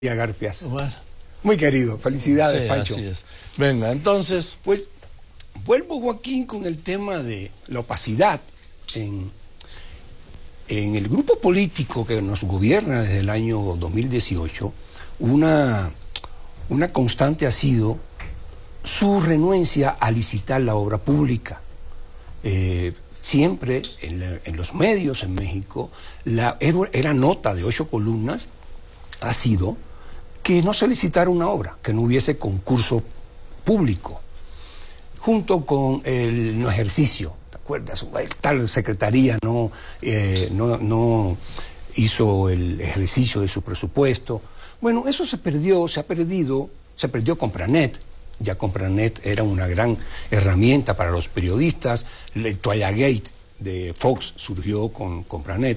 Garfias. Bueno, Muy querido, felicidades, sí, Pancho. así es. Venga, entonces... Pues vuelvo, Joaquín, con el tema de la opacidad en el grupo político que nos gobierna desde el año 2018. Una constante ha sido su renuencia a licitar la obra pública. Siempre en los medios en México era nota de 8 columnas, ha sido que no se licitara una obra, que no hubiese concurso público, junto con el no ejercicio. ¿Te acuerdas? Tal secretaría no hizo el ejercicio de su presupuesto. Bueno, eso se perdió Compranet. Ya Compranet era una gran herramienta para los periodistas. El Toallagate de Fox surgió con Compranet.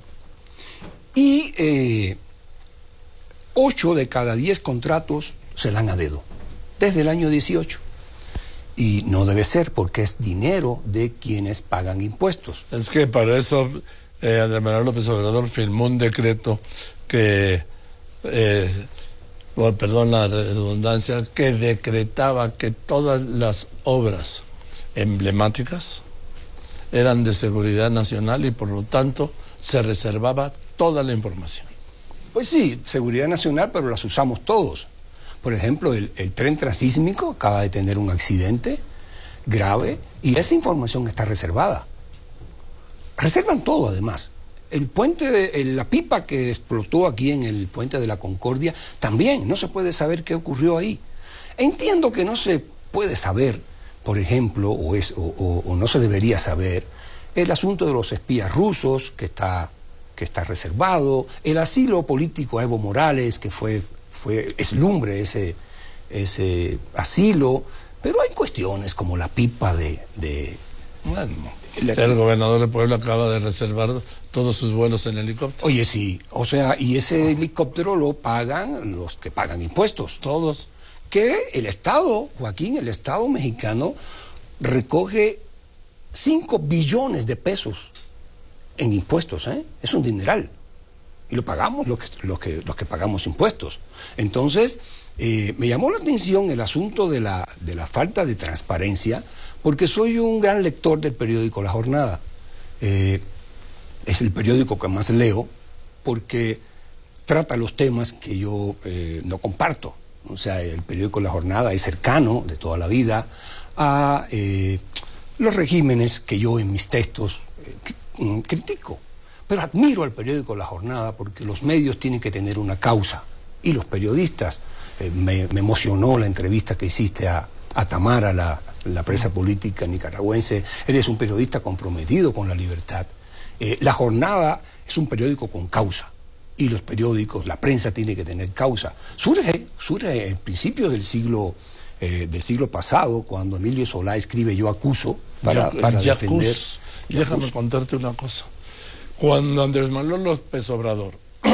Y 8 de cada 10 contratos se dan a dedo, desde el año 18. Y no debe ser, porque es dinero de quienes pagan impuestos. Es que para eso Andrés Manuel López Obrador firmó un decreto que, perdón la redundancia, que decretaba que todas las obras emblemáticas eran de seguridad nacional y por lo tanto se reservaba toda la información. Pues sí, seguridad nacional, pero las usamos todos. Por ejemplo, el tren transísmico acaba de tener un accidente grave y esa información está reservada. Reservan todo, además. El puente, la pipa que explotó aquí en el puente de la Concordia, también no se puede saber qué ocurrió ahí. Entiendo que no se puede saber, por ejemplo, o no se debería saber, el asunto de los espías rusos, que está reservado, el asilo político a Evo Morales, que es lumbre ese asilo, pero hay cuestiones como la pipa Bueno, el gobernador de Puebla acaba de reservar todos sus vuelos en helicóptero. Oye, sí, o sea, y ese helicóptero lo pagan los que pagan impuestos. Todos. Que el Estado, Joaquín, el Estado mexicano recoge 5 billones de pesos en impuestos, es un dineral. Y lo pagamos los que pagamos impuestos. Entonces, me llamó la atención el asunto de la falta de transparencia, porque soy un gran lector del periódico La Jornada. Es el periódico que más leo, porque trata los temas que yo no comparto. O sea, el periódico La Jornada es cercano de toda la vida a los regímenes que yo en mis textos critico. Pero admiro al periódico La Jornada porque los medios tienen que tener una causa. Y los periodistas, me emocionó la entrevista que hiciste a Tamara, la presa política nicaragüense. Eres un periodista comprometido con la libertad. La Jornada es un periódico con causa. Y los periódicos, la prensa tiene que tener causa. Surge en principios del siglo pasado, cuando Emilio Solá escribe Yo acuso para defender. Déjame contarte una cosa. Cuando Andrés Manuel López Obrador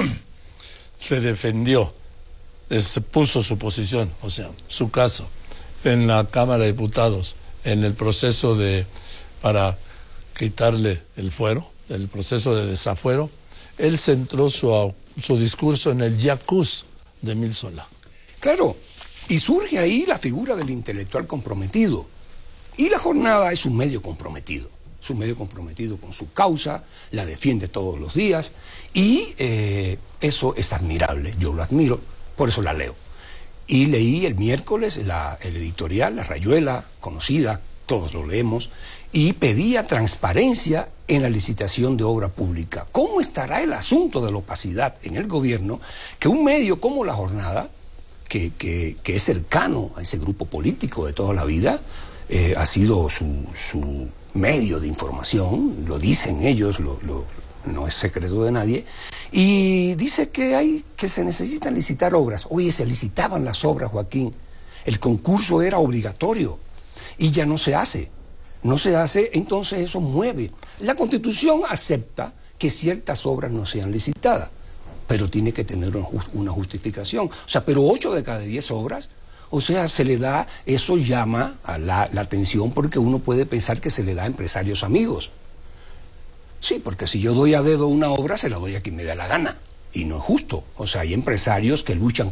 se defendió, se puso su posición, o sea, su caso, en la Cámara de Diputados, en el proceso para quitarle el fuero, el proceso de desafuero, él centró su discurso en el Yacuz de Emilio Solá. Claro, y surge ahí la figura del intelectual comprometido. Y La Jornada es un medio comprometido. Es un medio comprometido con su causa, la defiende todos los días, y eso es admirable, yo lo admiro, por eso la leo. Y leí el miércoles el editorial, La Rayuela, conocida, todos lo leemos, y pedía transparencia en la licitación de obra pública. ¿Cómo estará el asunto de la opacidad en el gobierno que un medio como La Jornada, que es cercano a ese grupo político de toda la vida, ha sido su medio de información, lo dicen ellos, no es secreto de nadie, y dice que se necesitan licitar obras? Oye, se licitaban las obras, Joaquín, el concurso era obligatorio y ya no se hace, entonces eso mueve. La Constitución acepta que ciertas obras no sean licitadas, pero tiene que tener una justificación. O sea, pero 8 de cada 10 obras, o sea, eso llama a la atención, porque uno puede pensar que se le da a empresarios amigos. Sí, porque si yo doy a dedo una obra, se la doy a quien me da la gana. Y no es justo. O sea, hay empresarios que luchan